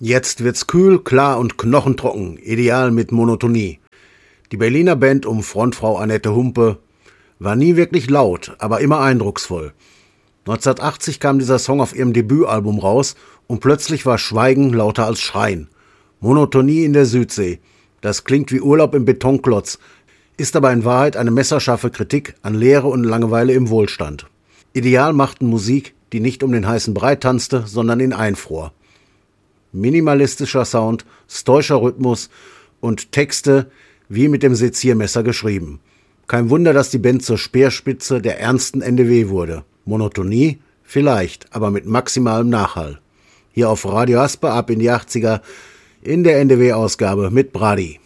Jetzt wird's kühl, klar und knochentrocken, ideal mit Monotonie. Die Berliner Band um Frontfrau Annette Humpe war nie wirklich laut, aber immer eindrucksvoll. 1980 kam dieser Song auf ihrem Debütalbum raus und plötzlich war Schweigen lauter als Schreien. Monotonie in der Südsee. Das klingt wie Urlaub im Betonklotz, ist aber in Wahrheit eine messerscharfe Kritik an Leere und Langeweile im Wohlstand. Ideal machten Musik, die nicht um den heißen Brei tanzte, sondern ihn einfror. Minimalistischer Sound, stoischer Rhythmus und Texte wie mit dem Seziermesser geschrieben. Kein Wunder, dass die Band zur Speerspitze der ernsten NDW wurde. Monotonie? Vielleicht, aber mit maximalem Nachhall. Hier auf Radio Asper ab in die 80er in der NDW-Ausgabe mit Brady.